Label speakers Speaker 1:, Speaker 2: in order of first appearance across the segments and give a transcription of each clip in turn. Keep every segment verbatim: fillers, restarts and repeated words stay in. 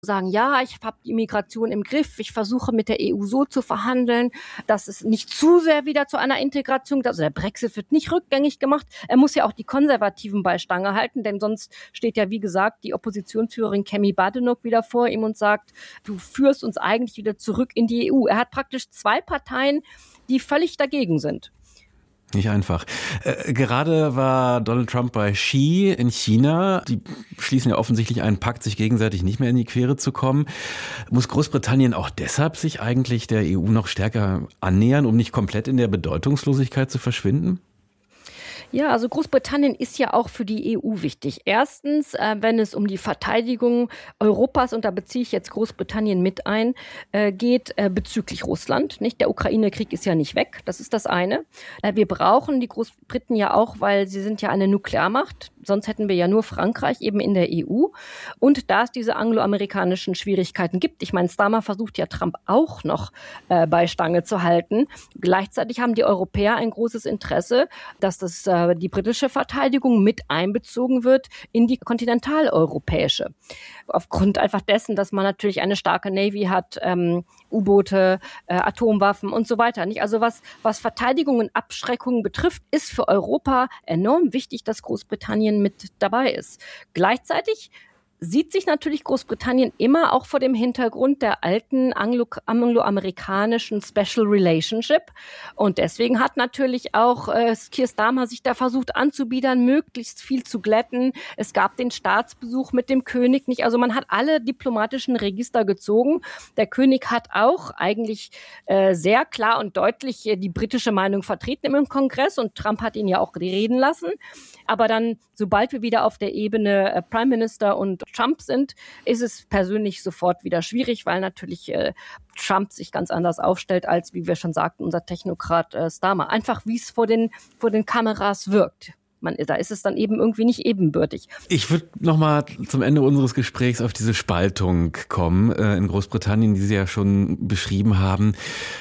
Speaker 1: sagen, ja, ich habe die Migration im Griff, ich versuche mit der E U so zu verhandeln, dass es nicht zu sehr wieder zu einer Integration, also der Brexit wird nicht rückgängig gemacht. Er muss ja auch die Konservativen bei Stange halten, denn sonst steht ja, wie gesagt, die Oppositionsführerin Kemi Badenoch wieder vor ihm und sagt, du führst uns eigentlich wieder zurück in die E U. Er hat praktisch zwei Parteien, die völlig dagegen sind.
Speaker 2: Nicht einfach. Äh, gerade war Donald Trump bei Xi in China. Die schließen ja offensichtlich einen Pakt, sich gegenseitig nicht mehr in die Quere zu kommen. Muss Großbritannien auch deshalb sich eigentlich der E U noch stärker annähern, um nicht komplett in der Bedeutungslosigkeit zu verschwinden?
Speaker 1: Ja, also Großbritannien ist ja auch für die E U wichtig. Erstens, äh, wenn es um die Verteidigung Europas, und da beziehe ich jetzt Großbritannien mit ein, äh, geht äh, bezüglich Russland. Nicht? Der Ukraine-Krieg ist ja nicht weg, das ist das eine. Äh, wir brauchen die Großbriten ja auch, weil sie sind ja eine Nuklearmacht. Sonst hätten wir ja nur Frankreich eben in der E U. Und da es diese angloamerikanischen Schwierigkeiten gibt, ich meine, Starmer versucht ja Trump auch noch äh, bei Stange zu halten. Gleichzeitig haben die Europäer ein großes Interesse, dass das äh, die britische Verteidigung mit einbezogen wird in die kontinentaleuropäische. Aufgrund einfach dessen, dass man natürlich eine starke Navy hat, ähm, U-Boote, äh, Atomwaffen und so weiter. Nicht? Also was, was Verteidigung und Abschreckung betrifft, ist für Europa enorm wichtig, dass Großbritannien mit dabei ist. Gleichzeitig sieht sich natürlich Großbritannien immer auch vor dem Hintergrund der alten Anglo- angloamerikanischen Special Relationship. Und deswegen hat natürlich auch äh, Keir Starmer sich da versucht anzubiedern, möglichst viel zu glätten. Es gab den Staatsbesuch mit dem König nicht. Also man hat alle diplomatischen Register gezogen. Der König hat auch eigentlich äh, sehr klar und deutlich äh, die britische Meinung vertreten im Kongress. Und Trump hat ihn ja auch reden lassen. Aber dann, sobald wir wieder auf der Ebene äh, Prime Minister und Trump sind, ist es persönlich sofort wieder schwierig, weil natürlich äh, Trump sich ganz anders aufstellt, als, wie wir schon sagten, unser Technokrat äh, Starmer. Einfach, wie es vor den, vor den Kameras wirkt. Man, da ist es dann eben irgendwie nicht ebenbürtig.
Speaker 2: Ich würde noch mal zum Ende unseres Gesprächs auf diese Spaltung kommen äh, in Großbritannien, die Sie ja schon beschrieben haben.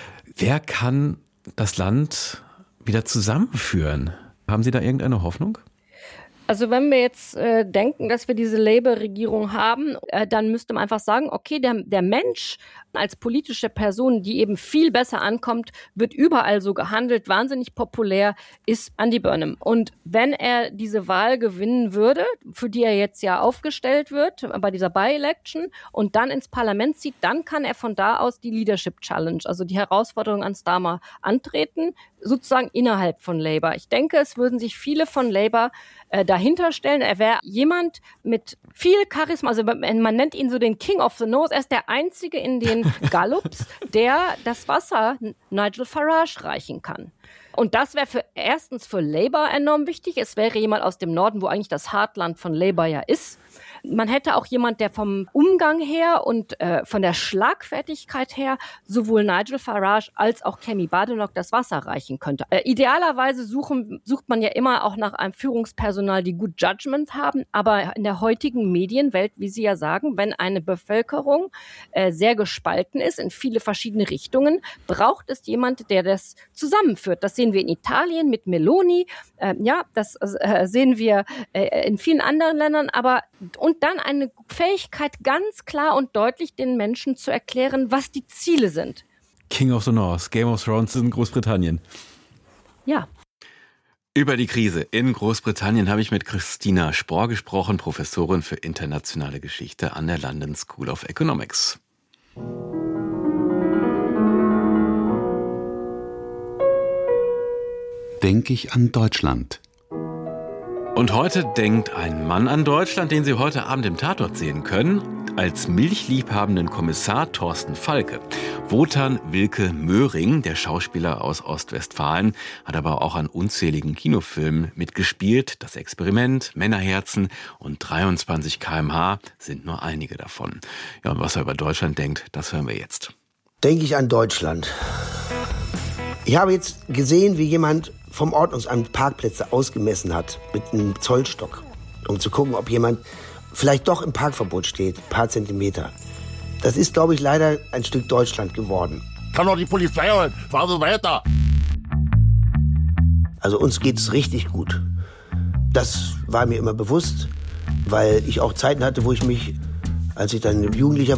Speaker 2: Wer kann das Land wieder zusammenführen? Haben Sie da irgendeine Hoffnung?
Speaker 1: Also wenn wir jetzt äh, denken, dass wir diese Labour-Regierung haben, äh, dann müsste man einfach sagen, okay, der, der Mensch als politische Person, die eben viel besser ankommt, wird überall so gehandelt, wahnsinnig populär, ist Andy Burnham. Und wenn er diese Wahl gewinnen würde, für die er jetzt ja aufgestellt wird, bei dieser By-Election, und dann ins Parlament zieht, dann kann er von da aus die Leadership Challenge, also die Herausforderung an Starmer, antreten, sozusagen innerhalb von Labour. Ich denke, es würden sich viele von Labour äh, dahinter stellen. Er wäre jemand mit viel Charisma, also man nennt ihn so den King of the Nose. Er ist der Einzige in den Gallups, der das Wasser Nigel Farage reichen kann. Und das wäre für erstens für Labour enorm wichtig. Es wäre jemand aus dem Norden, wo eigentlich das Heartland von Labour ja ist. Man hätte auch jemand, der vom Umgang her und äh, von der Schlagfertigkeit her sowohl Nigel Farage als auch Kemi Badenoch das Wasser reichen könnte. Äh, idealerweise suchen, sucht man ja immer auch nach einem Führungspersonal, die gut Judgment haben. Aber in der heutigen Medienwelt, wie Sie ja sagen, wenn eine Bevölkerung äh, sehr gespalten ist in viele verschiedene Richtungen, braucht es jemand, der das zusammenführt. Das sehen wir in Italien mit Meloni. Äh, ja, das äh, sehen wir äh, in vielen anderen Ländern. Aber und dann eine Fähigkeit, ganz klar und deutlich den Menschen zu erklären, was die Ziele sind.
Speaker 2: King of the North, Game of Thrones in Großbritannien.
Speaker 1: Ja.
Speaker 2: Über die Krise in Großbritannien habe ich mit Christina Spohr gesprochen, Professorin für internationale Geschichte an der London School of Economics.
Speaker 3: Denke ich an Deutschland.
Speaker 2: Und heute denkt ein Mann an Deutschland, den Sie heute Abend im Tatort sehen können, als milchliebhabenden Kommissar Thorsten Falke. Wotan Wilke Möhring, der Schauspieler aus Ostwestfalen, hat aber auch an unzähligen Kinofilmen mitgespielt. Das Experiment, Männerherzen und dreiundzwanzig Kilometer pro Stunde sind nur einige davon. Ja, und was er über Deutschland denkt, das hören wir jetzt.
Speaker 4: Denke ich an Deutschland. Ich habe jetzt gesehen, wie jemand vom Ordnungsamt Parkplätze ausgemessen hat mit einem Zollstock, um zu gucken, ob jemand vielleicht doch im Parkverbot steht, ein paar Zentimeter. Das ist, glaube ich, leider ein Stück Deutschland geworden.
Speaker 5: Kann doch die Polizei holen, fahr so weiter.
Speaker 4: Also uns geht's richtig gut. Das war mir immer bewusst, weil ich auch Zeiten hatte, wo ich mich, als ich dann Jugendlicher war,